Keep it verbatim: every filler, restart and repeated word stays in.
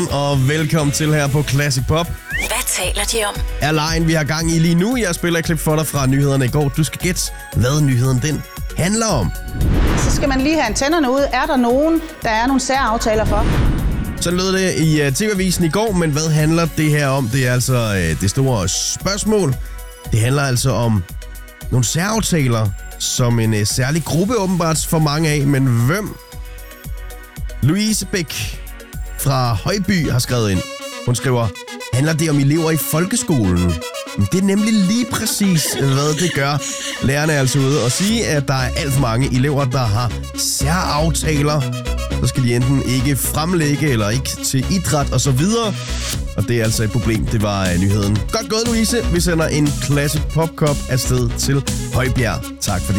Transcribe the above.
Og velkommen til her på Classic Pop. Hvad taler de om? Er lejen, vi har gang i lige nu. Jeg spiller et klip for dig fra nyhederne i går. Du skal gætte, hvad nyheden den handler om. Så skal man lige have antennerne ud. Er der nogen, der er nogle særaftaler for? Så lød det i uh, T V-avisen i går, men hvad handler det her om? Det er altså uh, det store spørgsmål. Det handler altså om nogle særaftaler, som en uh, særlig gruppe åbenbart for mange af. Men hvem? Louise Bæk fra Højby har skrevet ind. Hun skriver, handler det om elever i folkeskolen? Det er nemlig lige præcis, hvad det gør. Lærerne er altså ude og sige, at der er alt for mange elever, der har særaftaler. Så skal de enten ikke fremlægge eller ikke til idræt og så videre. Og det er altså et problem. Det var uh, nyheden. Godt gået, Louise. Vi sender en Classic Pop Cup afsted til Højbjerg. Tak fordi